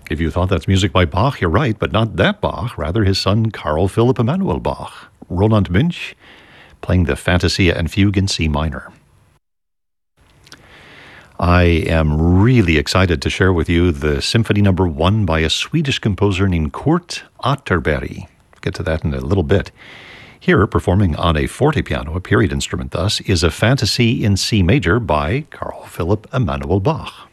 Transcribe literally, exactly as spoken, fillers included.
If you thought that's music by Bach, you're right, but not that Bach, rather his son Carl Philipp Emanuel Bach. Roland Münch playing the Fantasia and Fugue in C minor. I am really excited to share with you the Symphony Number One by a Swedish composer named Kurt Atterberg. We'll get to that in a little bit. Here, performing on a fortepiano, a period instrument thus, is a Fantasy in C major by Carl Philipp Emanuel Bach.